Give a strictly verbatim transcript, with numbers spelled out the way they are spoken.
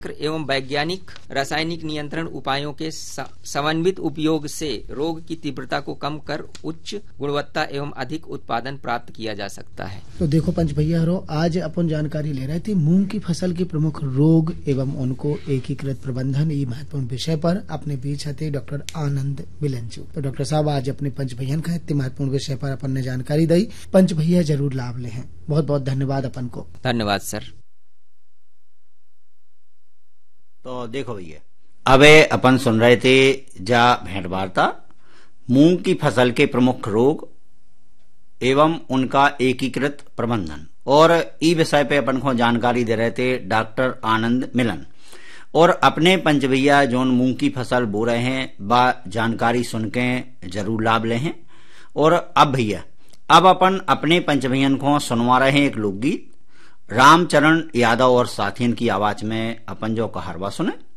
एवं वैज्ञानिक रासायनिक नियंत्रण उपायों के समन्वित उपयोग से रोग की तीव्रता को कम कर उच्च गुणवत्ता एवं अधिक उत्पादन प्राप्त किया जा सकता है। तो देखो पंच भैया रो, आज अपन जानकारी ले रहे थे मूंग की फसल के प्रमुख रोग एवं उनको एकीकृत प्रबंधन, ये महत्वपूर्ण विषय पर अपने बीच थे डॉक्टर आनंद बिलंचू। तो डॉक्टर साहब आज अपने पंच भैया का इतने महत्वपूर्ण विषय पर अपन ने जानकारी दी, पंच भैया जरूर लाभ ले हैं। बहुत बहुत धन्यवाद अपन को। धन्यवाद सर। तो देखो भैया, अबे अपन सुन रहे थे जा भेंट वार्ता मूंग की फसल के प्रमुख रोग एवं उनका एकीकृत प्रबंधन, और ई विषय पे अपन को जानकारी दे रहे थे डॉक्टर आनंद मिलन। और अपने पंच भैया जो मूंग की फसल बो रहे हैं बा जानकारी सुन के जरूर लाभ ले हैं। और अब भैया अब अपन अपने पंच भैयन को सुनवा रहे हैं एक लोकगीत, रामचरण यादव और साथियन की आवाज में अपन जो कहरवा सुने।